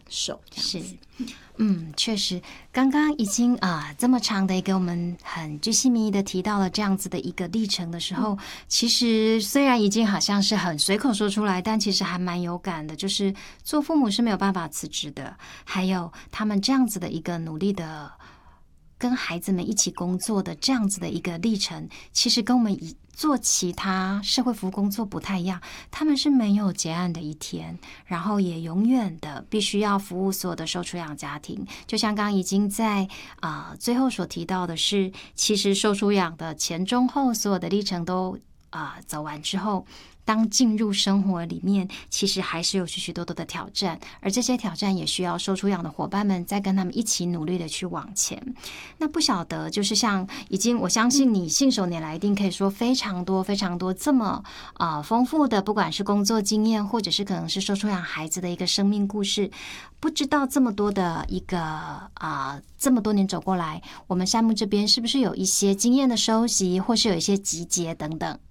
受这样子。 确实，刚刚已经这么长的给我们很鉅细靡遗的提到了这样子的一个历程的时候，其实虽然已经好像是很随口说出来，但其实还蛮有感的，就是做父母是没有办法辞职的，还有他们这样子的一个努力的跟孩子们一起工作的这样子的一个历程，其实跟我们做其他社会服务工作不太一样，他们是没有结案的一天，然后也永远的必须要服务所有的受出养家庭。就像刚刚已经在最后所提到的是，其实受出养的前中后所有的历程都走完之后，当进入生活里面，其实还是有许许多多的挑战，而这些挑战也需要受出养的伙伴们再跟他们一起努力的去往前。那不晓得，就是像我相信你信手拈来，一定可以说非常多非常多这么丰富的，不管是工作经验，或者是可能是受出养孩子的一个生命故事。不知道这么多的一个这么多年走过来，我们山木这边是不是有一些经验的收集，或是有一些集结等等？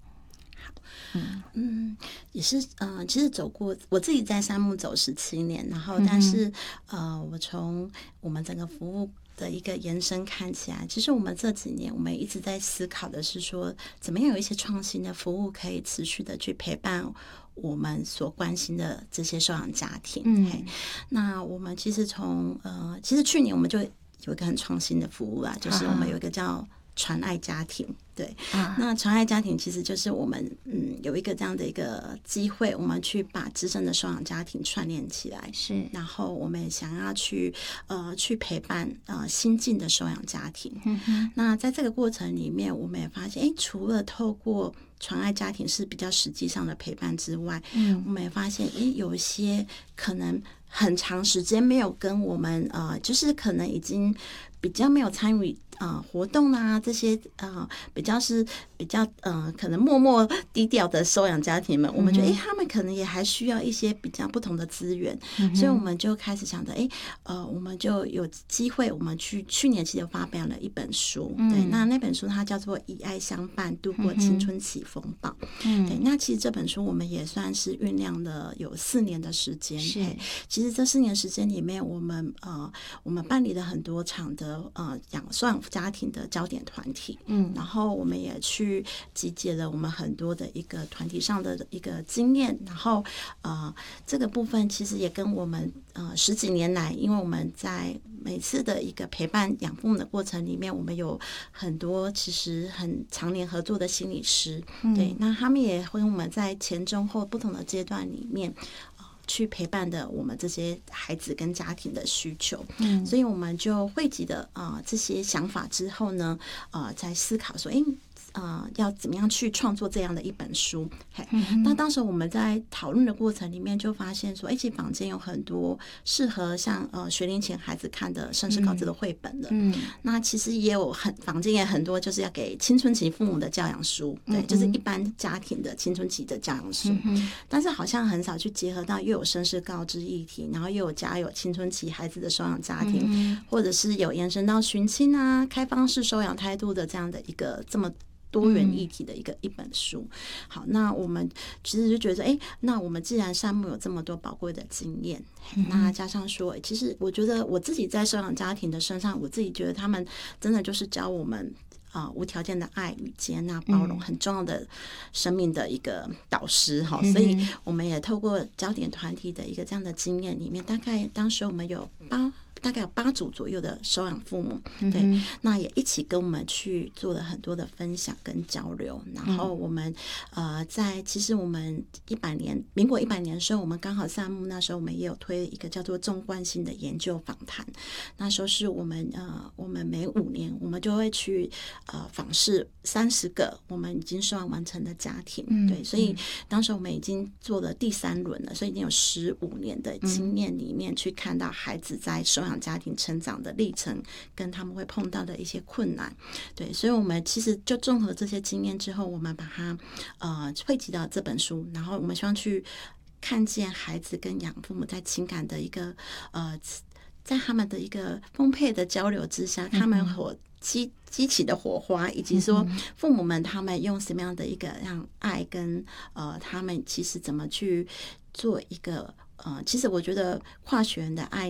也是其实走过，我自己在山木走17年，然后但是我从我们整个服务的一个延伸看起来，其实我们这几年我们一直在思考的是说，怎么样有一些创新的服务可以持续的去陪伴我们所关心的这些收养家庭。那我们其实其实去年我们就有一个很创新的服务啦，就是我们有一个叫传爱家庭。对，那传爱家庭其实就是我们有一个这样的一个机会，我们去把资深的收养家庭串联起来， 是， 然后我们也想要去陪伴新进的收养家庭。那在这个过程里面，我们也发现，除了透过传爱家庭是比较实际上的陪伴之外，我们也发现，有一些可能很长时间没有跟我们就是可能已经比较没有参与活动啊，这些比较可能默默低调的收养家庭们，我们觉得他们可能也还需要一些比较不同的资源，所以我们就开始想着我们就有机会，我们去年其实发表了一本书，对，那本书它叫做《以爱相伴度过青春期风暴》。对，那其实这本书我们也算是酝酿了有4年的时间。其实这4年时间里面，我们办理了很多场的收养家庭的焦点团体，然后我们也去集结了我们很多的一个团体上的一个经验，然后这个部分其实也跟我们10几年来，因为我们在每次的一个陪伴养父母的过程里面，我们有很多其实很常年合作的心理师，对，那他们也会我们在前中后不同的阶段里面去陪伴的我们这些孩子跟家庭的需求，所以我们就汇集的这些想法之后呢，在思考说，要怎么样去创作这样的一本书。那当时我们在讨论的过程里面就发现说，其实坊间有很多适合像学龄前孩子看的身世告知的绘本的，那其实也有坊间也很多就是要给青春期父母的教养书，对，就是一般家庭的青春期的教养书，但是好像很少去结合到又有身世告知议题，然后又有家有青春期孩子的收养家庭，或者是有延伸到寻亲啊、开放式收养态度的这样的一个这么多元议题的一本书。好，那我们其实就觉得那我们既然山木有这么多宝贵的经验，那加上说其实我觉得我自己在收养家庭的身上，我自己觉得他们真的就是教我们无条件的爱与接纳包容很重要的生命的一个导师，所以我们也透过焦点团体的一个这样的经验里面，大概当时我们大概有8组左右的收养父母，对，那也一起跟我们去做了很多的分享跟交流。然后我们其实我们民国100年的时候，我们刚好山木那时候我们也有推一个叫做纵贯性的研究访谈，那时候是我们每5年我们就会去访视30个我们已经收养完成的家庭，对，所以当时我们已经做了第3轮了，所以已经有15年的经验里面去看到孩子在收养家庭成长的历程跟他们会碰到的一些困难，对，所以我们其实就综合这些经验之后，我们把它汇集到这本书，然后我们希望去看见孩子跟养父母在情感的一个在他们的一个丰沛的交流之下，他们激起的火花，以及说父母们他们用什么样的一个让爱跟他们其实怎么去做一个其实我觉得跨学员的爱